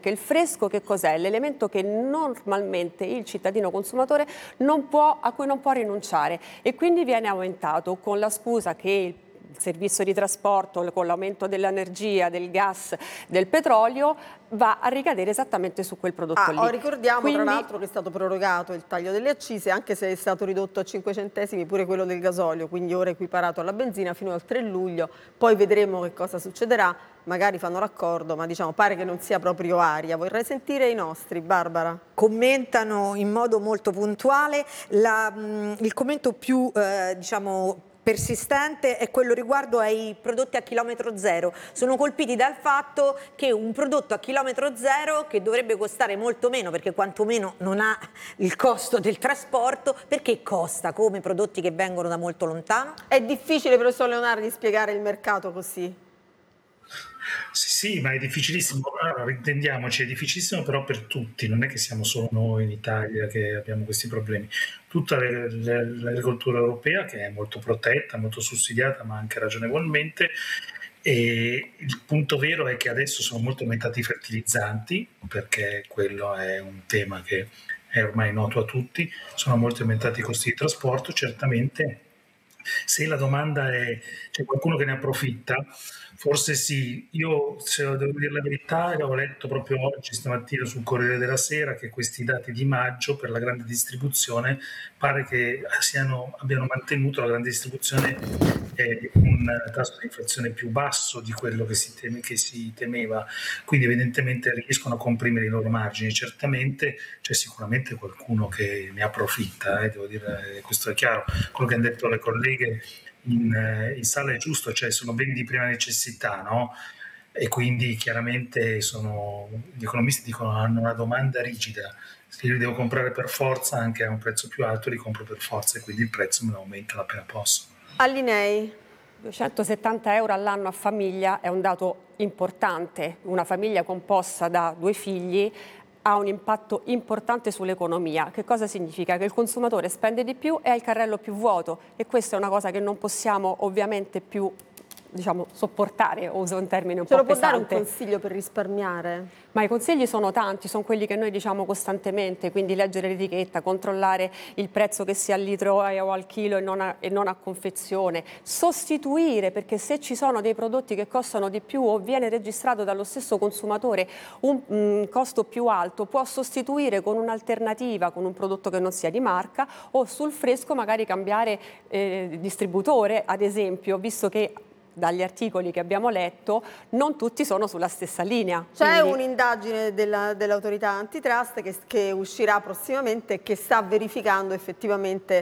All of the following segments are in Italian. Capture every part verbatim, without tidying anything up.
perché il fresco che cos'è? L'elemento che normalmente il cittadino consumatore non può, a cui non può rinunciare e quindi viene aumentato con la scusa che il servizio di trasporto con l'aumento dell'energia, del gas, del petrolio va a ricadere esattamente su quel prodotto Ah, lì. oh, ricordiamo Quindi, tra l'altro che è stato prorogato il taglio delle accise, anche se è stato ridotto a cinque centesimi pure quello del gasolio, quindi ora equiparato alla benzina fino al tre luglio, poi vedremo che cosa succederà, magari fanno l'accordo, ma diciamo pare che non sia proprio aria. Vorrei sentire i nostri, Barbara. Commentano in modo molto puntuale, la, mh, il commento più eh, diciamo persistente è quello riguardo ai prodotti a chilometro zero. Sono colpiti dal fatto che un prodotto a chilometro zero, che dovrebbe costare molto meno perché quantomeno non ha il costo del trasporto, perché costa come prodotti che vengono da molto lontano? È difficile, professor Leonardi, spiegare il mercato così. Sì, sì, ma è difficilissimo, allora, intendiamoci, è difficilissimo però per tutti, non è che siamo solo noi in Italia che abbiamo questi problemi. Tutta l'agricoltura europea, che è molto protetta, molto sussidiata, ma anche ragionevolmente, e il punto vero è che adesso sono molto aumentati i fertilizzanti, perché quello è un tema che è ormai noto a tutti, sono molto aumentati i costi di trasporto, certamente. Se la domanda è, c'è qualcuno che ne approfitta, forse sì. Io, se devo dire la verità, ho letto proprio oggi, stamattina sul Corriere della Sera, che questi dati di maggio per la grande distribuzione pare che siano, abbiano mantenuto la grande distribuzione eh, un tasso di inflazione più basso di quello che si, teme, che si temeva, quindi evidentemente riescono a comprimere i loro margini. Certamente c'è sicuramente qualcuno che ne approfitta, eh, devo dire, questo è chiaro. Quello che hanno detto le colleghe in, in sala è giusto, cioè sono beni di prima necessità, no? E quindi chiaramente sono, gli economisti dicono hanno una domanda rigida, se io li devo comprare per forza anche a un prezzo più alto li compro per forza e quindi il prezzo me lo aumenta appena posso. Allinei. duecentosettanta euro all'anno a famiglia è un dato importante. Una famiglia composta da due figli ha un impatto importante sull'economia. Che cosa significa? Che il consumatore spende di più e ha il carrello più vuoto e questa è una cosa che non possiamo ovviamente più, diciamo, sopportare, uso un termine un Ce po' lo può dare un pesante. consiglio per risparmiare? Ma i consigli sono tanti, sono quelli che noi diciamo costantemente, quindi leggere l'etichetta, controllare il prezzo che sia al litro o al chilo e non a, e non a confezione, sostituire, perché se ci sono dei prodotti che costano di più o viene registrato dallo stesso consumatore un um, costo più alto, può sostituire con un'alternativa, con un prodotto che non sia di marca o sul fresco magari cambiare eh, distributore, ad esempio, visto che dagli articoli che abbiamo letto, non tutti sono sulla stessa linea. C'è Quindi... un'indagine dell'autorità antitrust che, che uscirà prossimamente e che sta verificando effettivamente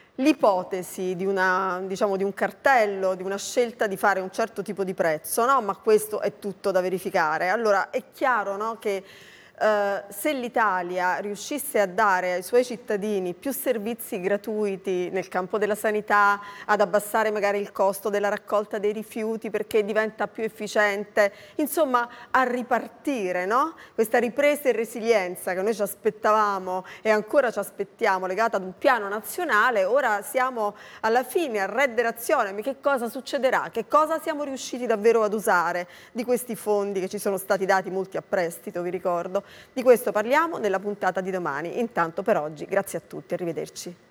l'ipotesi di, una, diciamo, di un cartello, di una scelta di fare un certo tipo di prezzo, no? Ma questo è tutto da verificare. Allora è chiaro, no, che Uh, se l'Italia riuscisse a dare ai suoi cittadini più servizi gratuiti nel campo della sanità, ad abbassare magari il costo della raccolta dei rifiuti perché diventa più efficiente, insomma a ripartire, no? Questa ripresa e resilienza che noi ci aspettavamo e ancora ci aspettiamo legata ad un piano nazionale, ora siamo alla fine, a redderazione, ma che cosa succederà? Che cosa siamo riusciti davvero ad usare di questi fondi che ci sono stati dati molti a prestito, vi ricordo? Di questo parliamo nella puntata di domani. Intanto per oggi grazie a tutti, arrivederci.